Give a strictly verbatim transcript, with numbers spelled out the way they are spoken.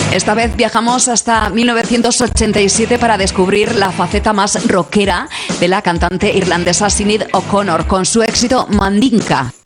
Esta vez viajamos hasta mil novecientos ochenta y siete para descubrir la faceta más rockera de la cantante irlandesa Sinead O'Connor con su éxito Mandinka.